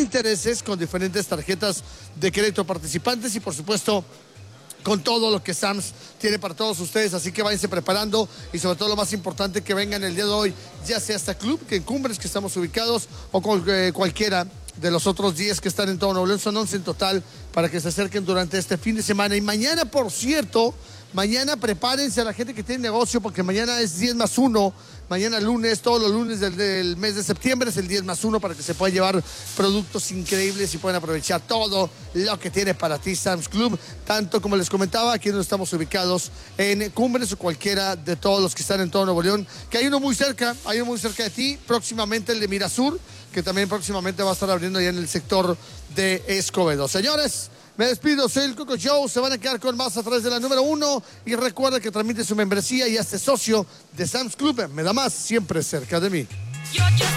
intereses, con diferentes tarjetas de crédito participantes y por supuesto con todo lo que Sam's tiene para todos ustedes, así que váyanse preparando y sobre todo lo más importante, que vengan el día de hoy, ya sea hasta Club, que en Cumbres, que estamos ubicados, o con cualquiera de los otros 10 que están en todo Nuevo León. Son 11 en total para que se acerquen durante este fin de semana. Y mañana, por cierto, mañana prepárense a la gente que tiene negocio, porque mañana es 10+1. Mañana lunes, todos los lunes del mes de septiembre es el 10+1 para que se puedan llevar productos increíbles y puedan aprovechar todo lo que tiene para ti Sam's Club. Tanto como les comentaba, aquí donde estamos ubicados en Cumbres o cualquiera de todos los que están en todo Nuevo León, que hay uno muy cerca de ti, próximamente el de Mirasur, que también próximamente va a estar abriendo ya en el sector de Escobedo. Señores, me despido, soy el Coco Show, se van a quedar con más a través de la número 1 y recuerda que transmite su membresía y hazte socio de Sam's Club. Me da más, siempre cerca de mí.